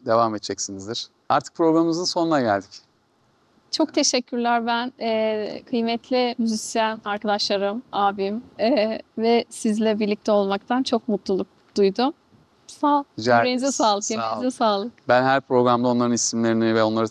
devam edeceksinizdir. Artık programımızın sonuna geldik. Çok teşekkürler. Ben kıymetli müzisyen arkadaşlarım, abim ve sizle birlikte olmaktan çok mutluluk duydum. Sağ ol. Rica Yüreğinize ederiz. sağlık, Sağ ol. yemeğinize sağlık. Ben her programda onların isimlerini ve onları